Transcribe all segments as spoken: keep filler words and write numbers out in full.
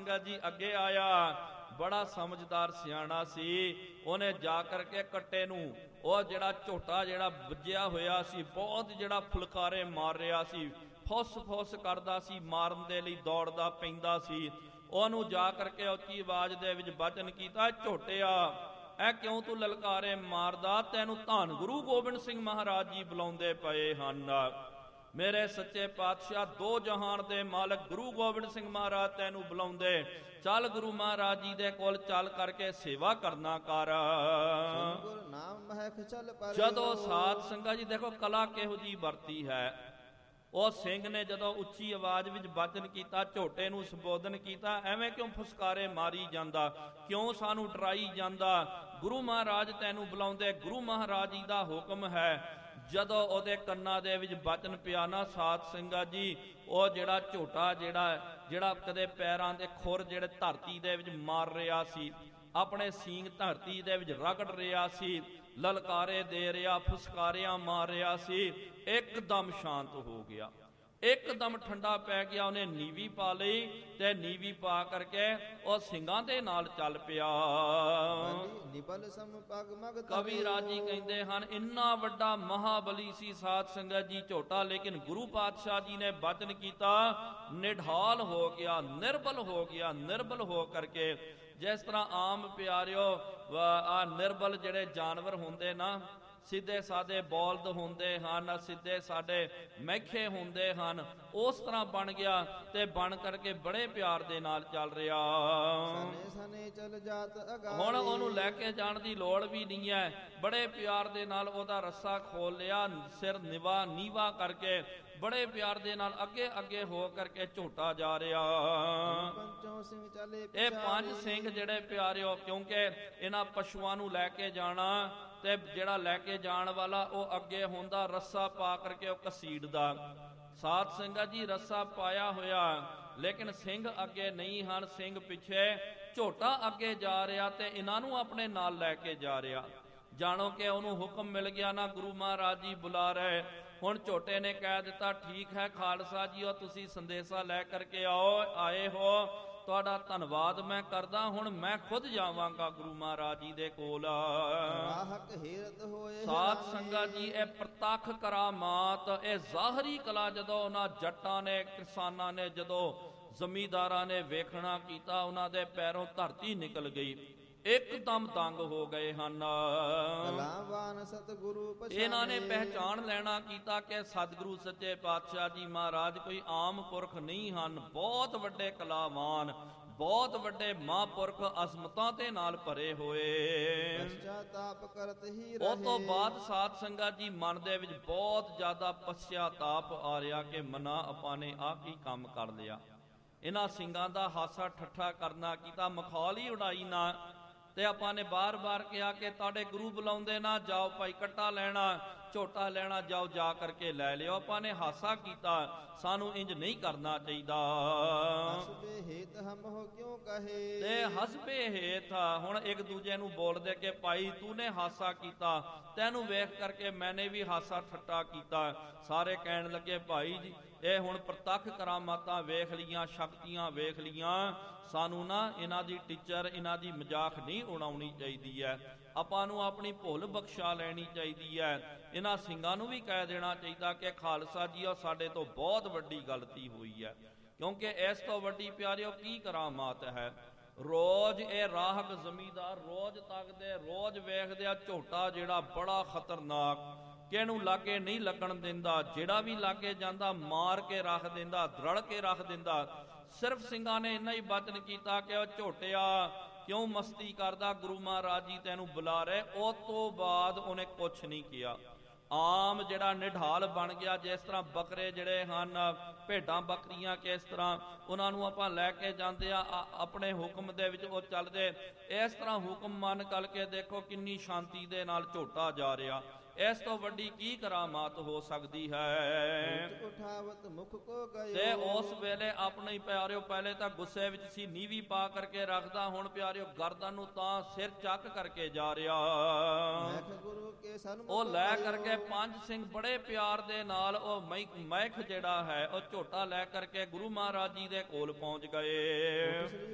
ਸੰਗਤ ਜੀ ਅੱਗੇ ਆਇਆ, ਬੜਾ ਸਮਝਦਾਰ ਸਿਆਣਾ ਸੀ। ਉਹਨੇ ਜਾ ਕਰਕੇ ਕੱਟੇ ਨੂੰ, ਉਹ ਜਿਹੜਾ ਝੋਟਾ ਜਿਹੜਾ ਵੱਜਿਆ ਹੋਇਆ ਸੀ, ਬਹੁਤ ਜਿਹੜਾ ਫੁਲਕਾਰੇ ਮਾਰ ਰਿਹਾ ਸੀ, ਫੁੱਸ ਫੁੱਸ ਕਰਦਾ ਸੀ, ਮਾਰਨ ਦੇ ਲਈ ਦੌੜਦਾ ਪੈਂਦਾ ਸੀ, ਉਹਨੂੰ ਜਾ ਕਰਕੇ ਉੱਚੀ ਆਵਾਜ਼ ਦੇ ਵਿੱਚ ਬਚਨ ਕੀਤਾ, ਝੋਟਿਆ ਐ ਕਿਉਂ ਤੂੰ ਲਲਕਾਰੇ ਮਾਰਦਾ? ਤੈਨੂੰ ਧੰਨ ਗੁਰੂ ਗੋਬਿੰਦ ਸਿੰਘ ਮਹਾਰਾਜ ਜੀ ਬੁਲਾਉਂਦੇ ਪਏ ਹਨ। ਮੇਰੇ ਸੱਚੇ ਪਾਤਸ਼ਾਹ, ਦੋ ਜਹਾਨ ਦੇ ਮਾਲਕ ਗੁਰੂ ਗੋਬਿੰਦ ਸਿੰਘ ਮਹਾਰਾਜ ਤੈਨੂੰ ਬੁਲਾਉਂਦੇ, ਚੱਲ ਗੁਰੂ ਮਹਾਰਾਜ ਜੀ ਦੇ ਕੋਲ ਚੱਲ ਕਰਕੇ ਸੇਵਾ ਕਰਨਾ ਕਰ। ਜਦੋਂ ਸਾਧ ਸੰਗਤ ਜੀ ਦੇਖੋ ਕਲਾ ਕਿਹੋ ਜੀ ਵਰਤੀ ਹੈ। ਉਹ ਸਿੰਘ ਨੇ ਜਦੋਂ ਉੱਚੀ ਆਵਾਜ਼ ਵਿੱਚ ਬਚਨ ਕੀਤਾ, ਝੋਟੇ ਨੂੰ ਸੰਬੋਧਨ ਕੀਤਾ, ਐਵੇਂ ਕਿਉਂ ਫੁਸਕਾਰੇ ਮਾਰੀ ਜਾਂਦਾ, ਕਿਉਂ ਸਾਨੂੰ ਡਰਾਈ ਜਾਂਦਾ? ਗੁਰੂ ਮਹਾਰਾਜ ਤੈਨੂੰ ਬੁਲਾਉਂਦੇ, ਗੁਰੂ ਮਹਾਰਾਜ ਜੀ ਦਾ ਹੁਕਮ ਹੈ। ਜਦੋਂ ਉਹਦੇ ਕੰਨਾਂ ਦੇ ਵਿੱਚ ਬਚਨ ਪਿਆ ਨਾ ਸਾਧ ਸੰਗਤ ਜੀ, ਉਹ ਜਿਹੜਾ ਝੋਟਾ ਜਿਹੜਾ ਜਿਹੜਾ ਕਦੇ ਪੈਰਾਂ ਦੇ ਖੁਰ ਜਿਹੜੇ ਧਰਤੀ ਦੇ ਵਿੱਚ ਮਾਰ ਰਿਹਾ ਸੀ, ਆਪਣੇ ਸੀਂਗ ਧਰਤੀ ਦੇ ਵਿੱਚ ਰਗੜ ਰਿਹਾ ਸੀ, ਲਲਕਾਰੇ ਦੇ ਰਿਹਾ, ਫੁਸਕਾਰਿਆਂ ਮਾਰ ਰਿਹਾ ਸੀ, ਇੱਕਦਮ ਸ਼ਾਂਤ ਹੋ ਗਿਆ, ਇੱਕਦਮ ਠੰਡਾ ਪੈ ਗਿਆ। ਉਹਨੇ ਨੀਵੀ ਪਾ ਲਈ ਤੇ ਨੀਵੀ ਪਾ ਕਰਕੇ ਉਹ ਸਿੰਘਾਂ ਦੇ ਨਾਲ ਚੱਲ ਪਿਆ। ਕਵੀ ਰਾਜੀ ਕਹਿੰਦੇ ਹਨ, ਇੰਨਾ ਵੱਡਾ ਮਹਾਬਲੀ ਸੀ ਸਾਧ ਸੰਗਤ ਜੀ ਝੋਟਾ, ਲੇਕਿਨ ਗੁਰੂ ਪਾਤਸ਼ਾਹ ਜੀ ਨੇ ਬਚਨ ਕੀਤਾ, ਨਿਢਾਲ ਹੋ ਗਿਆ, ਨਿਰਬਲ ਹੋ ਗਿਆ। ਨਿਰਬਲ ਹੋ ਕਰਕੇ ਜਿਸ ਤਰ੍ਹਾਂ ਆਮ ਪਿਆਰਿਓ ਆ ਨਿਰਬਲ ਜਿਹੜੇ ਜਾਨਵਰ ਹੁੰਦੇ ਨਾ, ਸਿੱਧੇ ਸਾਦੇ ਬੌਲਦ ਹੁੰਦੇ ਹਨ, ਸਿੱਧੇ ਸਾਡੇ ਮੈਖੇ ਹੁੰਦੇ ਹਨ, ਉਸ ਤਰ੍ਹਾਂ ਬਣ ਗਿਆ ਤੇ ਬਣ ਕਰਕੇ ਬੜੇ ਪਿਆਰ ਦੇ ਨਾਲ ਚੱਲ ਰਿਹਾ। ਹੁਣ ਉਹਨੂੰ ਲੈ ਕੇ ਜਾਣ ਦੀ ਲੋੜ ਵੀ ਨਹੀਂ ਹੈ, ਬੜੇ ਪਿਆਰ ਦੇ ਨਾਲ ਉਹਦਾ ਰੱਸਾ ਖੋਲ ਲਿਆ, ਸਿਰ ਨਿਵਾ ਨੀਵਾ ਕਰਕੇ ਬੜੇ ਪਿਆਰ ਦੇ ਨਾਲ ਅੱਗੇ ਅੱਗੇ ਹੋ ਕਰਕੇ ਝੋਟਾ ਜਾ ਰਿਹਾ। ਇਹ ਪੰਜ ਸਿੰਘ ਜਿਹੜੇ ਪਿਆਰਿਓ, ਕਿਉਂਕਿ ਇਹਨਾਂ ਪਸ਼ੂਆਂ ਨੂੰ ਲੈ ਕੇ ਜਾਣਾ ਤੇ ਜਿਹੜਾ ਲੈ ਕੇ ਜਾਣ ਵਾਲਾ ਉਹ ਅੱਗੇ ਹੁੰਦਾ, ਰੱਸਾ ਪਾ ਕਰਕੇ ਉਹ ਘਸੀੜਦਾ। ਸਾਧ ਸੰਗਤ ਜੀ ਰੱਸਾ ਪਾਇਆ ਹੋਇਆ, ਲੇਕਿਨ ਸਿੰਘ ਅੱਗੇ ਨਹੀਂ ਹਨ, ਸਿੰਘ ਪਿੱਛੇ, ਝੋਟਾ ਅੱਗੇ ਜਾ ਰਿਹਾ ਤੇ ਇਹਨਾਂ ਨੂੰ ਆਪਣੇ ਨਾਲ ਲੈ ਕੇ ਜਾ ਰਿਹਾ। ਜਾਣੋ ਕਿ ਉਹਨੂੰ ਹੁਕਮ ਮਿਲ ਗਿਆ ਨਾ, ਗੁਰੂ ਮਹਾਰਾਜ ਜੀ ਬੁਲਾ ਰਹੇ। ਹੁਣ ਝੋਟੇ ਨੇ ਕਹਿ ਦਿੱਤਾ, ਠੀਕ ਹੈ ਖਾਲਸਾ ਜੀ, ਉਹ ਤੁਸੀਂ ਸੰਦੇਸ਼ਾ ਲੈ ਕਰਕੇ ਆਓ ਆਏ ਹੋ, ਤੁਹਾਡਾ ਧੰਨਵਾਦ ਮੈਂ ਕਰਦਾ, ਹੁਣ ਮੈਂ ਖੁਦ ਜਾਵਾਂਗਾ ਗੁਰੂ ਮਹਾਰਾਜ ਜੀ ਦੇ ਕੋਲ। ਸਾਧ ਸੰਗਤ ਜੀ ਇਹ ਪ੍ਰਤੱਖ ਕਰਾਮਾਤ, ਇਹ ਜ਼ਾਹਰੀ ਕਲਾ ਜਦੋਂ ਉਹਨਾਂ ਜੱਟਾਂ ਨੇ, ਕਿਸਾਨਾਂ ਨੇ, ਜਦੋਂ ਜ਼ਮੀਂਦਾਰਾਂ ਨੇ ਵੇਖਣਾ ਕੀਤਾ, ਉਹਨਾਂ ਦੇ ਪੈਰੋਂ ਧਰਤੀ ਨਿਕਲ ਗਈ, ਇੱਕਦਮ ਦੰਗ ਹੋ ਗਏ ਹਨ। ਇਹਨਾਂ ਨੇ ਪਹਿਚਾਣ ਲੈਣਾ ਕੀਤਾ ਕਿ ਸਤਿਗੁਰੂ ਸੱਚੇ ਪਾਤਸ਼ਾਹ ਜੀ ਮਹਾਰਾਜ ਕੋਈ ਆਮ ਪੁਰਖ ਨਹੀਂ ਹਨ, ਬਹੁਤ ਵੱਡੇ ਕਲਾਵਾਨ, ਬਹੁਤ ਵੱਡੇ ਮਹਾਂਪੁਰਖ, ਅਜ਼ਮਤਾਂ ਦੇ ਨਾਲ ਭਰੇ ਹੋਏ। ਉਹ ਤੋਂ ਬਾਅਦ ਸਾਧ ਸੰਗਤ ਜੀ ਮਨ ਦੇ ਵਿੱਚ ਬਹੁਤ ਜ਼ਿਆਦਾ ਪਛਤਾਪ ਆ ਰਿਹਾ ਕਿ ਮਨਾ ਆਪਾਂ ਨੇ ਆਹ ਕੀ ਕੰਮ ਕਰ ਲਿਆ। ਇਹਨਾਂ ਸਿੰਘਾਂ ਦਾ ਹਾਸਾ ਠੱਠਾ ਕਰਨਾ ਕੀਤਾ, ਮਖੌਲ ਹੀ ਉਡਾਈ ਨਾ, ਤੇ ਆਪਾਂ ਨੇ ਬਾਰ-ਬਾਰ ਕਿਹਾ ਕਿ ਤੁਹਾਡੇ ਗੁਰੂ ਬੁਲਾਉਂਦੇ ਨਾ, ਜਾਓ ਭਾਈ ਕੱਟਾ ਲੈਣਾ, ਝੋਟਾ ਲੈਣਾ, ਜਾਓ ਜਾ ਕਰਕੇ ਲੈ ਲਿਓ। ਆਪਾਂ ਨੇ ਹਾਸਾ ਕੀਤਾ, ਸਾਨੂੰ ਇੰਜ ਨਹੀਂ ਕਰਨਾ ਚਾਹੀਦਾ। ਤੇ ਹਸਬੇ ਹੇਤ ਹੁਣ ਇੱਕ ਦੂਜੇ ਨੂੰ ਬੋਲਦੇ ਕਿ ਭਾਈ ਤੂੰ ਨੇ ਹਾਸਾ ਕੀਤਾ, ਤੈਨੂੰ ਵੇਖ ਕਰਕੇ ਮੈਨੇ ਵੀ ਹਾਸਾ ਠੱਟਾ ਕੀਤਾ। ਸਾਰੇ ਕਹਿਣ ਲੱਗੇ ਭਾਈ ਜੀ ਇਹ ਹੁਣ ਪ੍ਰਤੱਖ ਕਰਾਮਾਤਾਂ ਵੇਖ ਲੀਆਂ, ਸ਼ਕਤੀਆਂ ਵੇਖ ਲੀਆਂ, ਸਾਨੂੰ ਨਾ ਇਹਨਾਂ ਦੀ ਟੀਚਰ, ਇਹਨਾਂ ਦੀ ਮਜ਼ਾਕ ਨਹੀਂ ਉਡਾਉਣੀ ਚਾਹੀਦੀ ਹੈ, ਆਪਾਂ ਨੂੰ ਆਪਣੀ ਭੁੱਲ ਬਖਸ਼ਾ ਲੈਣੀ ਚਾਹੀਦੀ ਹੈ। ਇਹਨਾਂ ਸਿੰਘਾਂ ਨੂੰ ਵੀ ਕਹਿ ਦੇਣਾ ਚਾਹੀਦਾ ਕਿ ਖਾਲਸਾ ਜੀ ਉਹ ਸਾਡੇ ਤੋਂ ਬਹੁਤ ਵੱਡੀ ਗਲਤੀ ਹੋਈ ਹੈ, ਕਿਉਂਕਿ ਇਸ ਤੋਂ ਵੱਡੀ ਪਿਆਰਿਓ ਕੀ ਕਰਾਮਾਤ ਹੈ। ਰੋਜ਼ ਇਹ ਰਾਹਕ ਜ਼ਮੀਂਦਾਰ ਰੋਜ਼ ਤੱਕਦੇ, ਰੋਜ਼ ਵੇਖਦੇ ਆ ਝੋਟਾ ਜਿਹੜਾ ਬੜਾ ਖਤਰਨਾਕ, ਕਿਹਨੂੰ ਲਾਗੇ ਨਹੀਂ ਲੱਗਣ ਦਿੰਦਾ, ਜਿਹੜਾ ਵੀ ਲਾਗੇ ਜਾਂਦਾ ਮਾਰ ਕੇ ਰੱਖ ਦਿੰਦਾ, ਦਰੜ ਕੇ ਰੱਖ ਦਿੰਦਾ। ਸਿਰਫ ਸਿੰਘਾਂ ਨੇ ਇੰਨਾ ਹੀ ਬਚਨ ਕੀਤਾ ਕਿ ਉਹ ਝੋਟਿਆ ਕਿਉਂ ਮਸਤੀ ਕਰਦਾ, ਗੁਰੂ ਮਹਾਰਾਜ ਜੀ ਤੈਨੂੰ ਬੁਲਾ ਰਹੇ। ਉਸ ਤੋਂ ਬਾਅਦ ਉਹਨੇ ਕੁਛ ਨਹੀਂ ਕਿਹਾ, ਆਮ ਜਿਹੜਾ ਨਿਢਾਲ ਬਣ ਗਿਆ। ਜਿਸ ਤਰ੍ਹਾਂ ਬੱਕਰੇ ਜਿਹੜੇ ਹਨ, ਭੇਡਾਂ ਬੱਕਰੀਆਂ ਕਿਸ ਤਰ੍ਹਾਂ ਉਹਨਾਂ ਨੂੰ ਆਪਾਂ ਲੈ ਕੇ ਜਾਂਦੇ ਆ ਆਪਣੇ ਹੁਕਮ ਦੇ ਵਿੱਚ ਉਹ ਚੱਲਦੇ, ਇਸ ਤਰ੍ਹਾਂ ਹੁਕਮ ਮੰਨ ਕਰਕੇ ਦੇਖੋ ਕਿੰਨੀ ਸ਼ਾਂਤੀ ਦੇ ਨਾਲ ਝੋਟਾ ਜਾ ਰਿਹਾ। ਇਸ ਤੋਂ ਵੱਡੀ ਕੀ ਕਰਾਮਾਤ ਹੋ ਸਕਦੀ ਹੈ। ਤੇ ਉਸ ਵੇਲੇ ਆਪਣੇ ਹੀ ਪਿਆਰਿਓ ਪਹਿਲੇ ਤਾਂ ਗੁੱਸੇ ਵਿੱਚ ਸੀ, ਨੀਵੀਂ ਪਾ ਕਰਕੇ ਰੱਖਦਾ, ਹੁਣ ਪਿਆਰਿਓ ਗਰਦਨ ਨੂੰ ਤਾਂ ਸਿਰ ਚੱਕ ਕਰਕੇ ਜਾ ਰਿਹਾ। ਉਹ ਲੈ ਕਰਕੇ ਪੰਜ ਸਿੰਘ ਬੜੇ ਪਿਆਰ ਦੇ ਨਾਲ ਉਹ ਮੈਖ ਜਿਹੜਾ ਹੈ ਉਹ ਝੋਟਾ ਲੈ ਕਰਕੇ ਗੁਰੂ ਮਹਾਰਾਜ ਜੀ ਦੇ ਕੋਲ ਪਹੁੰਚ ਗਏ।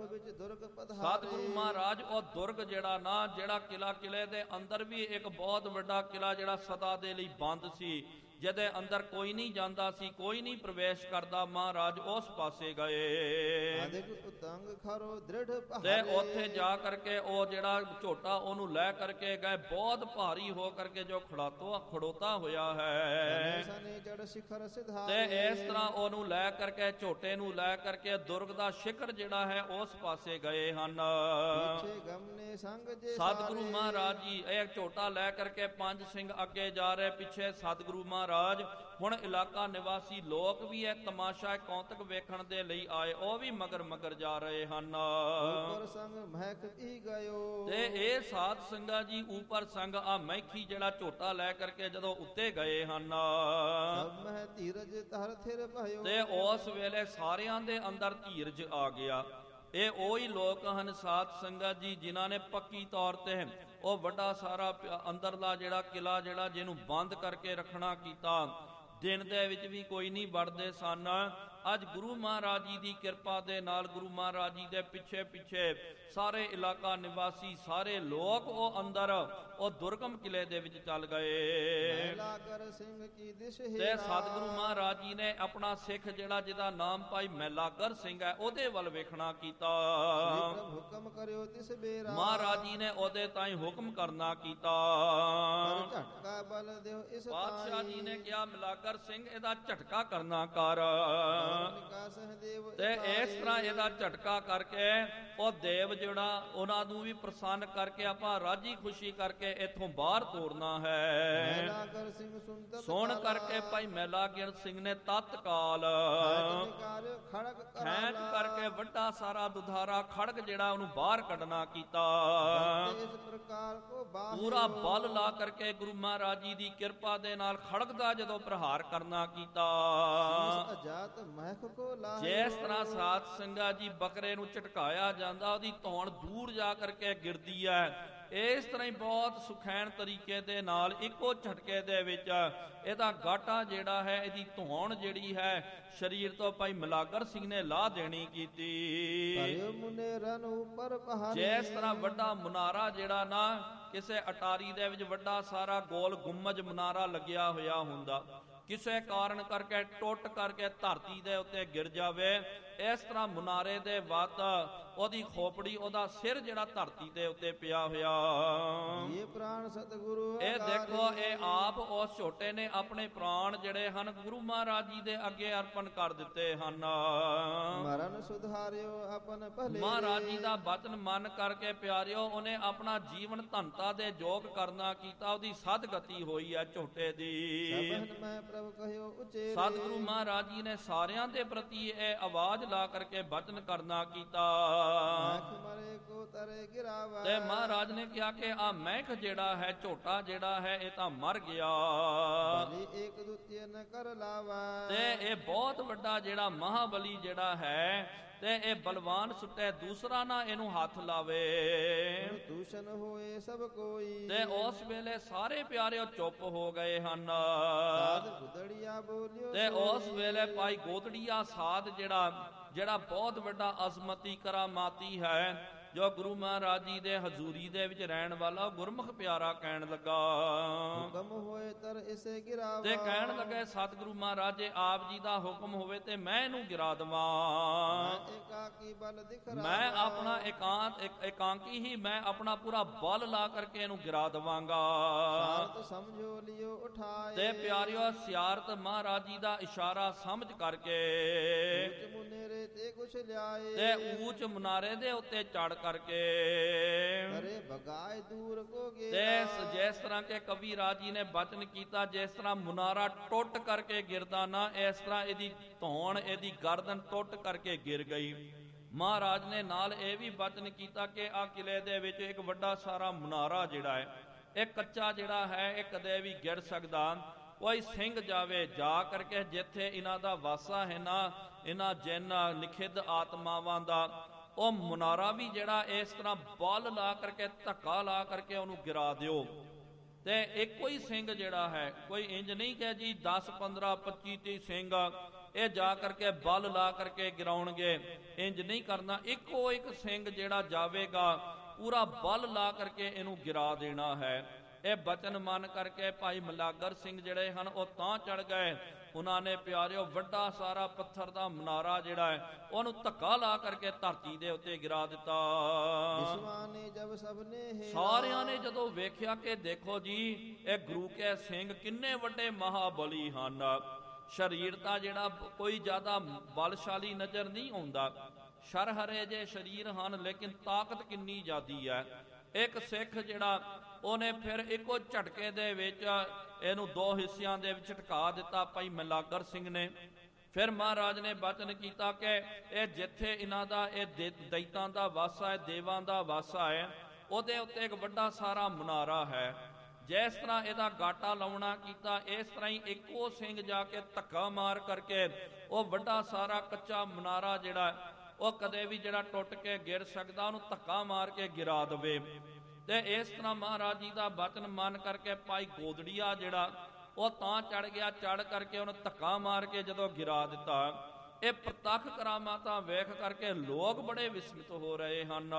ਵਿੱਚ ਦੁਰਗ ਪਧਾਰੇ। ਸਤਿਗੁਰੂ ਮਹਾਰਾਜ ਉਹ ਦੁਰਗ ਜਿਹੜਾ ਨਾ ਜਿਹੜਾ ਕਿਲਾ, ਕਿਲੇ ਦੇ ਅੰਦਰ ਵੀ ਇੱਕ ਬਹੁਤ ਵੱਡਾ ਕਿਲਾ ਜਿਹੜਾ ਸਦਾ ਦੇ ਲਈ ਬੰਦ ਸੀ, ਜਿਹਦੇ ਅੰਦਰ ਕੋਈ ਨਹੀਂ ਜਾਂਦਾ ਸੀ, ਕੋਈ ਨਹੀਂ ਪ੍ਰਵੇਸ਼ ਕਰਦਾ। ਮਹਾਰਾਜ ਉਸ ਪਾਸੇ ਗਏ ਅਦਿਕ ਉਤੰਗ ਖਰੋ ਦ੍ਰਿੜ ਤੇ ਪਹਾਰੇ। ਉੱਥੇ ਜਾ ਕਰਕੇ ਉਹ ਜਿਹੜਾ ਝੋਟਾ ਉਹਨੂੰ ਲੈ ਕਰਕੇ ਗਏ, ਬਹੁਤ ਭਾਰੀ ਹੋ ਕਰਕੇ ਜੋ ਖੜਾਤੋ ਖੜੋਤਾ ਹੋਇਆ ਹੈ। ਸਨੇ ਜੜ ਸਿਖਰ ਤੇ ਸਿਧਾਰੇ। ਇਸ ਤਰ੍ਹਾਂ ਉਹਨੂੰ ਲੈ ਕਰਕੇ ਝੋਟੇ ਨੂੰ ਲੈ ਕਰਕੇ ਦੁਰਗ ਦਾ ਸਿਖਰ ਜਿਹੜਾ ਹੈ ਉਸ ਪਾਸੇ ਗਏ ਹਨ। ਪਿਛੇ ਗਮਨੇ ਸੰਗ ਜੇ ਸਤਿਗੁਰੂ ਸਾਰੇ। ਮਹਾਰਾਜ ਜੀ ਇਹ ਝੋਟਾ ਲੈ ਕਰਕੇ ਪੰਜ ਸਿੰਘ ਅੱਗੇ ਜਾ ਰਹੇ, ਪਿੱਛੇ ਸਤਿਗੁਰੂ ਮਹਾਰਾਜ। ਹੁਣ ਇਲਾਕਾ ਨਿਵਾਸੀ ਲੋਕ ਵੀ ਇਹ ਤਮਾਸ਼ਾ ਕੌਤਕ ਵੇਖਣ ਦੇ ਲਈ ਆਏ, ਉਹ ਵੀ ਮਗਰ ਮਗਰ ਜਾ ਰਹੇ ਹਨ। ਉਪਰ ਸੰਗ ਮਹਿਕ ਹੀ ਗਇਓ। ਤੇ ਇਹ ਸਾਧ ਸੰਗਤ ਜੀ ਉਪਰ ਸੰਗ ਆ ਮੈਖੀ ਜਿਹੜਾ ਝੋਟਾ ਲੈ ਕਰਕੇ ਜਦੋਂ ਉੱਤੇ ਗਏ ਹਨ, ਸਭ ਮਹਿ ਧੀਰਜ ਧਰ ਥਿਰ ਭਇਓ। ਤੇ ਉਸ ਵੇਲੇ ਸਾਰਿਆਂ ਦੇ ਅੰਦਰ ਧੀਰਜ ਆ ਗਿਆ। ਇਹ ਉਹੀ ਲੋਕ ਹਨ ਸਾਧ ਸੰਗਤ ਜੀ ਜਿਨ੍ਹਾਂ ਨੇ ਪੱਕੀ ਤੌਰ ਤੇ ਉਹ ਵੱਡਾ ਸਾਰਾ ਅੰਦਰਲਾ ਜਿਹੜਾ ਕਿਲਾ ਜਿਹੜਾ ਜਿਹਨੂੰ ਬੰਦ ਕਰਕੇ ਰੱਖਣਾ ਕੀਤਾ। ਦਿਨ ਦੇ ਵਿੱਚ ਵੀ ਕੋਈ ਨਹੀਂ ਵੜਦੇ ਸਨ। ਅੱਜ ਗੁਰੂ ਮਹਾਰਾਜ ਜੀ ਦੀ ਕਿਰਪਾ ਦੇ ਨਾਲ ਗੁਰੂ ਮਹਾਰਾਜ ਜੀ ਦੇ ਪਿੱਛੇ ਪਿੱਛੇ ਸਾਰੇ ਇਲਾਕਾ ਨਿਵਾਸੀ ਸਾਰੇ ਲੋਕ ਉਹ ਅੰਦਰ ਉਹ ਦੁਰਗਮ ਕਿਲੇ ਦੇ ਵਿੱਚ ਚੱਲ ਗਏ। ਮਹਿਲਾ ਕਰ ਸਿੰਘ ਕੀ ਦਿਸ਼ ਤੇ ਹੇਰਾ। ਸਤਿਗੁਰੂ ਮਹਾਰਾਜ ਜੀ ਨੇ ਆਪਣਾ ਸਿੱਖ ਜਿਹੜਾ ਜਿਹਦਾ ਨਾਮ ਭਾਈ ਮਹਿਲਾਗਰ ਸਿੰਘ ਹੈ ਉਹਦੇ ਵੱਲ ਵੇਖਣਾ ਕੀਤਾ। ਪ੍ਰਭ ਹੁਕਮ ਕਰਿਓ ਤਿਸ ਬੇਰਾ। ਮਹਾਰਾਜ ਜੀ ਨੇ ਉਹਦੇ ਤਾਈਂ ਹੁਕਮ ਕਰਨਾ ਕੀਤਾ। ਪਰ ਝਟਕਾ ਬਲ ਦਿਓ ਇਸ ਪਾਤਸ਼ਾਹ ਜੀ ਨੇ ਕਿਹਾ ਮਹਿਲਾਗਰ ਸਿੰਘ ਇਹਦਾ ਝਟਕਾ ਕਰਨਾ ਕਰ। ਨਿਕਾ ਸਹਦੇਵ ਤੇ ਇਸ ਤਰ੍ਹਾਂ ਇਹਦਾ ਝਟਕਾ ਕਰਕੇ ਉਹ ਦੇਵ ਜਿਹੜਾ ਉਹਨਾਂ ਨੂੰ ਵੀ ਪ੍ਰਸੰਨ ਕਰਕੇ ਆਪਾਂ ਰਾਜੀ ਖੁਸ਼ੀ ਕਰਕੇ ਇੱਥੋਂ ਬਾਹਰ ਤੋਰਨਾ ਹੈ। ਮਹਿਲਾਗਰ ਸਿੰਘ ਸੁਣਤ ਸੁਣ ਕਰਕੇ ਭਾਈ ਮਹਿਲਾਗਰ ਸਿੰਘ ਨੇ ਤਤਕਾਲ ਖੜਕ ਖੈਂਚ ਕਰਕੇ ਵੱਡਾ ਸਾਰਾ ਦੁਧਾਰਾ ਖੜਗ ਜਿਹੜਾ ਉਹਨੂੰ ਬਾਹਰ ਕੱਢਣਾ ਕੀਤਾ। ਇਸ ਪ੍ਰਕਾਰ ਕੋ ਬਾਹਰ ਪੂਰਾ ਬਲ ਲਾ ਕਰਕੇ ਗੁਰੂ ਮਹਾਰਾਜ ਜੀ ਦੀ ਕਿਰਪਾ ਦੇ ਨਾਲ ਖੜਗ ਦਾ ਜਦੋਂ ਪ੍ਰਹਾਰ ਕਰਨਾ ਕੀਤਾ। ਅਜਾਤ ਮਹਿਕ ਕੋ ਲਾਹੇ। ਜਿਸ ਤਰ੍ਹਾਂ ਸਾਧ ਸੰਗਤ ਜੀ ਬੱਕਰੇ ਨੂੰ ਝਟਕਾਇਆ ਜਾਂਦਾ ਉਹਦੀ ਧੌਣ ਦੂਰ ਜਾ ਕਰਕੇ ਗਿਰਦੀ ਹੈ, ਇਸ ਤਰ੍ਹਾਂ ਹੀ ਬਹੁਤ ਸੁਖੈਨ ਤਰੀਕੇ ਦੇ ਨਾਲ ਇੱਕੋ ਝਟਕੇ ਦੇ ਵਿੱਚ ਇਹਦਾ ਗਾਟਾ ਜਿਹੜਾ ਹੈ ਇਹਦੀ ਧੌਣ ਜਿਹੜੀ ਹੈ ਸਰੀਰ ਤੋਂ ਭਾਈ ਮਹਿਲਾਗਰ ਸਿੰਘ ਨੇ ਲਾਹ ਦੇਣੀ ਕੀਤੀ। ਭਰਿਓ ਮੁਨੇ ਰਨ ਉੱਪਰ ਪਹਾੜੀ। ਜਿਸ ਤਰ੍ਹਾਂ ਵੱਡਾ ਮੁਨਾਰਾ ਜਿਹੜਾ ਨਾ ਕਿਸੇ ਅਟਾਰੀ ਦੇ ਵਿੱਚ ਵੱਡਾ ਸਾਰਾ ਗੋਲ ਗੁੰਮਜ ਮੁਨਾਰਾ ਲੱਗਿਆ ਹੋਇਆ ਹੁੰਦਾ, ਕਿਸੇ ਕਾਰਨ ਕਰਕੇ ਟੁੱਟ ਕਰਕੇ ਧਰਤੀ ਦੇ ਉੱਤੇ ਗਿਰ ਜਾਵੇ, ਇਸ ਤਰ੍ਹਾਂ ਮੁਨਾਰੇ ਦੇ ਵੱਤ ਉਹਦੀ ਖੋਪੜੀ ਉਹਦਾ ਸਿਰ ਜਿਹੜਾ ਧਰਤੀ ਦੇ ਉੱਤੇ ਪਿਆ ਹੋਇਆ। ਇਹ ਪ੍ਰਾਣ ਸਤਿਗੁਰੂ ਇਹ ਦੇਖੋ ਇਹ ਆਪ ਉਸ ਛੋਟੇ ਨੇ ਆਪਣੇ ਪ੍ਰਾਣ ਜਿਹੜੇ ਹਨ ਗੁਰੂ ਮਹਾਰਾਜ ਜੀ ਦੇ ਅੱਗੇ ਅਰਪਣ ਕਰ ਦਿੱਤੇ ਹਨ। ਮਰਨ ਸੁਧਾਰਿਓ ਆਪਨ ਭਲੇ। ਮਹਾਰਾਜ ਜੀ ਦਾ ਬਚਨ ਮੰਨ ਕਰਕੇ ਪਿਆਰਿਓ ਉਹਨੇ ਆਪਣਾ ਜੀਵਨ ਧਨਤਾ ਦੇ ਯੋਗ ਕਰਨਾ ਕੀਤਾ, ਉਹਦੀ ਸਦਗਤੀ ਹੋਈ ਹੈ ਝੋਟੇ ਦੀ। ਸਭਨ ਮੈਂ ਪ੍ਰਭ ਕਹਿਓ ਉਚੇਰੇ। ਸਤਿਗੁਰੂ ਮਹਾਰਾਜ ਜੀ ਨੇ ਸਾਰਿਆਂ ਦੇ ਪ੍ਰਤੀ ਇਹ ਆਵਾਜ਼ ਲਾ ਕਰਕੇ ਬਚਨ ਕਰਨਾ ਕੀਤਾ। ਮਹਿਕ ਮਰੇ ਕੋ ਤਰੇ ਗਿਰਾਵਾ। ਤੇ ਮਹਾਰਾਜ ਨੇ ਕਿਹਾ ਕਿ ਆ ਮਹਿਕ ਜਿਹੜਾ ਹੈ ਝੋਟਾ ਜਿਹੜਾ ਹੈ ਇਹ ਤਾਂ ਮਰ ਗਿਆ। ਬਲੀ ਏਕ ਦੁਤੀਏ ਨ ਕਰ ਲਾਵਾ। ਤੇ ਇਹ ਬਹੁਤ ਵੱਡਾ ਜਿਹੜਾ ਮਹਾਬਲੀ ਜਿਹੜਾ ਹੈ ਤੇ ਇਹ ਬਲਵਾਨ ਸੁੱਟੇ ਦੂਸਰਾ ਨਾ ਇਹਨੂੰ ਹੱਥ ਲਾਵੇ। ਦੂਸ਼ਣ ਹੋਏ ਸਭ ਕੋਈ। ਤੇ ਉਸ ਵੇਲੇ ਸਾਰੇ ਪਿਆਰੇ ਚੁੱਪ ਹੋ ਗਏ ਹਨ। ਸਾਧ ਗੁਦੜੀਆ ਬੋਲਿਓ। ਤੇ ਉਸ ਵੇਲੇ ਭਾਈ ਗੋਦੜੀਆ ਸਾਧ ਜਿਹੜਾ ਜਿਹੜਾ ਬਹੁਤ ਵੱਡਾ ਅਜ਼ਮਤੀ ਕਰਾਮਾਤੀ ਹੈ ਜੋ ਗੁਰੂ ਮਹਾਰਾਜ ਜੀ ਦੇ ਹਜ਼ੂਰੀ ਦੇ ਵਿੱਚ ਰਹਿਣ ਵਾਲਾ ਗੁਰਮੁਖ ਪਿਆਰਾ ਕਹਿਣ ਲੱਗਾ। ਹੁਕਮ ਹੋਏ ਤਰ ਇਸੇ ਗਿਰਾਵਾ। ਤੇ ਕਹਿਣ ਲੱਗੇ ਸਤਿਗੁਰੂ ਮਹਾਰਾਜ ਜੇ ਆਪ ਜੀ ਦਾ ਹੁਕਮ ਹੋਵੇ ਤੇ ਮੈਂ ਇਹਨੂੰ ਗਿਰਾ ਦਵਾਂ। ਇਕਾਕੀ ਬਲ ਦਿਖਰਾ। ਮੈਂ ਆਪਣਾ ਇਕਾਂਤ ਇਕਾਂਕੀ ਹੀ ਮੈਂ ਆਪਣਾ ਪੂਰਾ ਬਲ ਲਾ ਕਰਕੇ ਇਹਨੂੰ ਗਿਰਾ ਦਵਾਂਗਾ। ਸਾਰਤ ਸਮਝੋ ਲਿਓ ਉਠਾਏ। ਤੇ ਪਿਆਰਿਓ ਸਿਆਰਤ ਮਹਾਰਾਜ ਜੀ ਦਾ ਇਸ਼ਾਰਾ ਸਮਝ ਕਰਕੇ ਉੱਚ ਮੁਨੇਰੇ ਤੇ ਕੁਛ ਲਿਆਏ। ਤੇ ਊਚ ਮੁਨਾਰੇ ਦੇ ਉੱਤੇ ਚੜ ਕਰਕੇ ਅਰੇ ਬਗਾਏ ਦੂਰ ਕੋ ਗੇ। ਤੇ ਜਿਸ ਤਰ੍ਹਾਂ ਕਿ ਕਵੀ ਰਾਜੀ ਨੇ ਬਚਨ ਕੀਤਾ ਜਿਸ ਤਰ੍ਹਾਂ ਮੁਨਾਰਾ ਟੁੱਟ ਕਰਕੇ ਗਿਰਦਾ ਨਾ ਇਸ ਤਰ੍ਹਾਂ ਇਹਦੀ ਧੌਣ ਇਹਦੀ ਗਰਦਨ ਟੁੱਟ ਕਰਕੇ ਗਿਰ ਗਈ। ਮਹਾਰਾਜ ਨੇ ਨਾਲ ਇਹ ਵੀ ਬਚਨ ਕੀਤਾ ਕਿ ਆ ਕਿਲੇ ਦੇ ਵਿੱਚ ਇੱਕ ਵੱਡਾ ਸਾਰਾ ਮੁਨਾਰਾ ਜਿਹੜਾ ਹੈ ਇਹ ਕੱਚਾ ਜਿਹੜਾ ਹੈ ਇਹ ਕਦੇ ਵੀ ਗਿਰ ਸਕਦਾ। ਕੋਈ ਸਿੰਘ ਜਾਵੇ ਜਾ ਕਰਕੇ ਜਿੱਥੇ ਇਹਨਾਂ ਦਾ ਵਾਸਾ ਹੈ ਨਾ ਇਹਨਾਂ ਜਿਨ ਨਿਖਿੱਧ ਆਤਮਾਵਾਂ ਦਾ ਉਹ ਮੁਨਾਰਾ ਵੀ ਜਿਹੜਾ ਇਸ ਤਰ੍ਹਾਂ ਬਲ ਲਾ ਕਰਕੇ ਧੱਕਾ ਲਾ ਕਰਕੇ ਉਹਨੂੰ ਗਿਰਾ ਦਿਓ। ਤੇ ਇੱਕੋ ਹੀ ਸਿੰਘ ਜਿਹੜਾ ਹੈ ਕੋਈ ਇੰਜ ਨਹੀਂ ਕਿ ਜੀ ਦਸ ਪੰਦਰਾਂ ਪੱਚੀ ਤੀਹ ਸਿੰਘ ਇਹ ਜਾ ਕਰਕੇ ਬਲ ਲਾ ਕਰਕੇ ਗਿਰਾਉਣਗੇ। ਇੰਜ ਨਹੀਂ ਕਰਨਾ, ਇੱਕੋ ਇੱਕ ਸਿੰਘ ਜਿਹੜਾ ਜਾਵੇਗਾ ਪੂਰਾ ਬਲ ਲਾ ਕਰਕੇ ਇਹਨੂੰ ਗਿਰਾ ਦੇਣਾ ਹੈ। ਇਹ ਬਚਨ ਮੰਨ ਕਰਕੇ ਭਾਈ ਮਲਾਗਰ ਸਿੰਘ ਜਿਹੜੇ ਹਨ ਉਹ ਤਾਂ ਚੜ ਗਏ। ਉਹਨਾਂ ਨੇ ਪਿਆਰਿਓ ਵੱਡਾ ਸਾਰਾ ਪੱਥਰ ਦਾ ਮਨਾਰਾ ਜਿਹੜਾ ਹੈ ਉਹਨੂੰ ਧੱਕਾ ਲਾ ਕਰਕੇ ਧਰਤੀ ਦੇ ਉੱਤੇ ਗਿਰਾ ਦਿੱਤਾ। ਸਾਰਿਆਂ ਨੇ ਜਦੋਂ ਵੇਖਿਆ ਕਿ ਦੇਖੋ ਜੀ ਇਹ ਗੁਰੂ ਕੇ ਸਿੰਘ ਕਿੰਨੇ ਵੱਡੇ ਮਹਾਬਲੀ ਹਨ, ਸਰੀਰ ਤਾਂ ਜਿਹੜਾ ਕੋਈ ਜ਼ਿਆਦਾ ਬਲਸ਼ਾਲੀ ਨਜ਼ਰ ਨਹੀਂ ਆਉਂਦਾ, ਸ਼ਰਹਰੇ ਜੇ ਸਰੀਰ ਹਨ ਲੇਕਿਨ ਤਾਕਤ ਕਿੰਨੀ ਜ਼ਿਆਦੀ ਹੈ। ਇੱਕ ਸਿੱਖ ਜਿਹੜਾ ਉਹਨੇ ਫਿਰ ਇੱਕੋ ਝਟਕੇ ਦੇ ਵਿੱਚ ਇਹਨੂੰ ਦੋ ਹਿੱਸਿਆਂ ਦੇ ਵਿੱਚ ਟਕਾ ਦਿੱਤਾ ਭਾਈ ਮਲਾਗਰ ਸਿੰਘ ਨੇ। ਫਿਰ ਮਹਾਰਾਜ ਨੇ ਬਚਨ ਕੀਤਾ ਕਿ ਇਹ ਜਿੱਥੇ ਇਹਨਾਂ ਦਾ ਇਹ ਦੈਤਾਂ ਦਾ ਵਾਸਾ ਹੈ, ਦੇਵਾਂ ਦਾ ਵਾਸਾ ਹੈ, ਉਹਦੇ ਉੱਤੇ ਇੱਕ ਵੱਡਾ ਸਾਰਾ ਮਨਾਰਾ ਹੈ। ਜਿਸ ਤਰ੍ਹਾਂ ਇਹਦਾ ਗਾਟਾ ਲਾਉਣਾ ਕੀਤਾ ਇਸ ਤਰ੍ਹਾਂ ਹੀ ਇੱਕੋ ਸਿੰਘ ਜਾ ਕੇ ਧੱਕਾ ਮਾਰ ਕਰਕੇ ਉਹ ਵੱਡਾ ਸਾਰਾ ਕੱਚਾ ਮਨਾਰਾ ਜਿਹੜਾ ਉਹ ਕਦੇ ਵੀ ਜਿਹੜਾ ਟੁੱਟ ਕੇ ਗਿਰ ਸਕਦਾ ਉਹਨੂੰ ਧੱਕਾ ਮਾਰ ਕੇ ਗਿਰਾ ਦੇਵੇ। ਤੇ ਇਸ ਤਰ੍ਹਾਂ ਮਹਾਰਾਜ ਜੀ ਦਾ ਬਚਨ ਮੰਨ ਕਰਕੇ ਭਾਈ ਗੋਦੜੀਆ ਜਿਹੜਾ ਉਹ ਤਾਂ ਚੜ ਗਿਆ, ਚੜ ਕਰਕੇ ਉਹਨੂੰ ਧੱਕਾ ਮਾਰ ਕੇ ਜਦੋਂ ਗਿਰਾ ਦਿੱਤਾ। ਇਹ ਪ੍ਰਤੱਖ ਕਰਾਮਾਤਾਂ ਵੇਖ ਕਰਕੇ ਲੋਕ ਬੜੇ ਵਿਸਮਿਤ ਹੋ ਰਹੇ ਹਨ।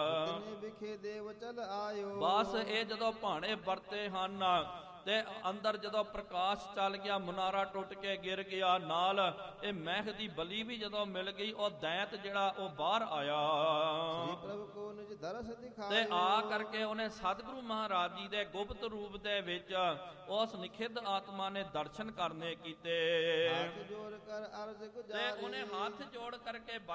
ਬਸ ਇਹ ਜਦੋਂ ਭਾਣੇ ਵਰਤੇ ਹਨ ਤੇ ਅੰਦਰ ਜਦੋਂ ਪ੍ਰਕਾਸ਼ ਚੱਲ ਗਿਆ, ਮਨਾਰਾ ਟੁੱਟ ਕੇ ਗਿਰ ਗਿਆ, ਨਾਲ ਇਹ ਮਹਿਕ ਦੀ ਬਲੀ ਵੀ ਜਦੋਂ ਮਿਲ ਗਈ, ਉਹ ਦੈਂਤ ਜਿਹੜਾ ਉਹ ਬਾਹਰ ਆਇਆ ਤੇ ਆ ਕਰਕੇ ਉਹਨੇ ਸਤਿਗੁਰੂ ਮਹਾਰਾਜ ਜੀ ਦੇ ਗੁਪਤ ਰੂਪ ਦੇ ਵਿੱਚ ਉਸ ਨਿਖਿੱਧ ਆਤਮਾ ਨੇ ਦਰਸ਼ਨ ਕਰਨੇ ਕੀਤੇ ਤੇ ਉਹਨੇ ਹੱਥ ਜੋੜ ਕਰਕੇ